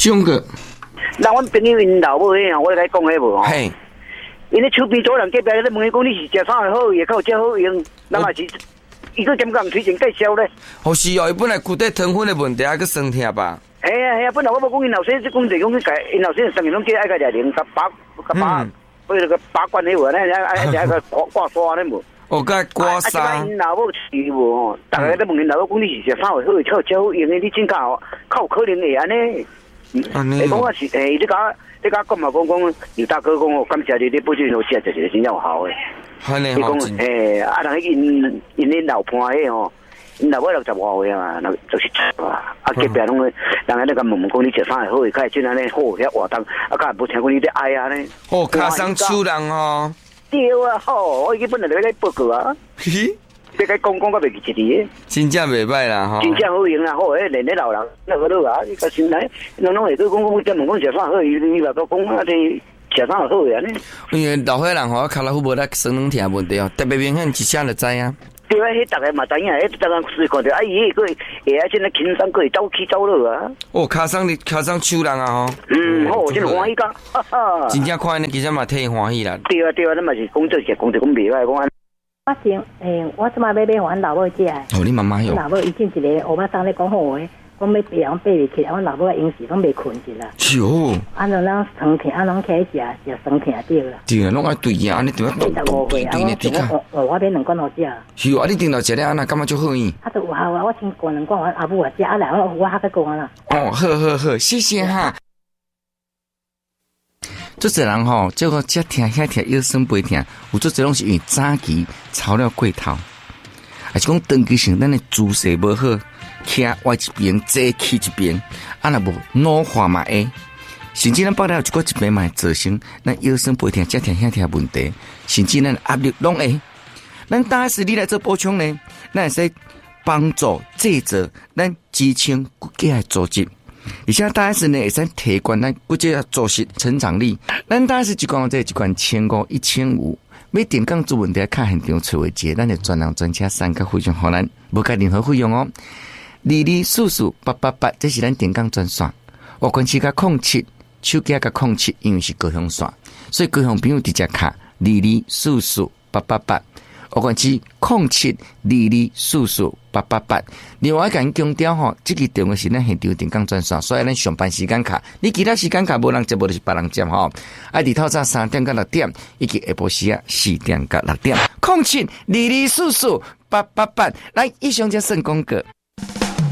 种个。 那阮朋友因老母迄我来讲迄无吼。 嘿。 因咧手边做人隔壁咧问伊讲你是食啥会好，也靠食好用，那嘛是伊个兼讲推荐介绍咧。 哦是哦，伊本来骨底糖分的问题还佫酸痛吧？ 哎呀，本来我无讲因老先，讲就讲去改，因老先上面拢叫爱个廿零，甲把，为那个把关迄个咧，爱个挂刷咧无。 哦，甲挂沙。 因老母是无吼，大家都问因老母讲你是食啥会好，靠食好用的，你真靠可能会安尼。你讲我是你讲嘛讲刘大哥讲哦，感谢你不就食就是真正有效诶。你讲人因老伴诶吼，因老母60外岁啊，就是隔壁拢人家咧甲问讲你食啥会好，开真安尼好遐活动，甲无听讲你咧爱啊呢。 哦，卡上手人哦。 对啊，好，我本来咧报告啊。别个讲到袂记一字， 真正袂歹啦吼， 真正好用啦，好诶，连咧老人那个都啊，你个心内，拢会去讲专门讲食啥好，伊话都讲啊，这食啥好诶安尼。 因为老岁人吼，脚老虎无得酸软痛问题哦，特别明显一下就知啊。 对啊，迄大家嘛知影，迄大家随看着，伊迄个会啊，真诶轻松，可以走起走落啊。 哦，脚伤手人啊吼。 好，真欢喜讲， 真正看呢，其实嘛替伊欢喜啦。 对啊，咱嘛是讲做事，讲袂歹讲。 我即马要买阮老母食。 哦，你妈妈有。 老母以前一个欧巴桑咧讲好话，讲要爬，阮爬袂起，阮老母因时拢袂困去啦。 哟。 安怎咱酸甜，安怎起食酸甜对啦。 对啊，拢爱对啊，安尼对啊。 45岁，我买2罐好食。 是啊，你顶头食了安那，感觉足好用。 都有效啊！我先灌2罐，阮阿母也食，来我还佮灌啦。 哦，好，谢谢哈。做侪人吼，这个这疼遐疼，腰酸背疼，有做侪拢是因为早期操了过头，还是讲长期性咱的姿势无好，徛歪一边，坐起一边，啊若无老化嘛会，甚至咱包了一个一边嘛会造成咱腰酸背疼、这疼遐疼问题，甚至咱压力拢会。咱当时你来做补充呢，咱会使帮助制作咱肌纤骨骼的组织。而且大 S 呢会使提高咱骨质组织成长力。咱大 S 一罐这一罐1500、1500，要电工做问题，看现场找位接，咱就专人专车3个费用，互咱无加任何费用哦。22448888，这是咱电工专线。我关系加07，手机加07，因为是高雄线，所以高雄朋友直接卡22448888。我关系0722448888，另外甲强调吼，这个电话是咱现场电工专线，所以咱上班时间卡，你其他时间卡无人接，无就是别人接吼。日头早3点到6点，以及下晡时4点到6点，0722448888，来以上就算广告。